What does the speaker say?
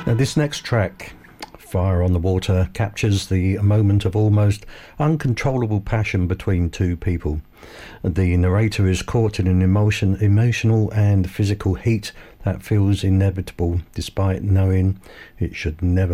This next track, Fire on the Water, captures the moment of almost uncontrollable passion between two people. The narrator is caught in an emotional and physical heat that feels inevitable, despite knowing it should never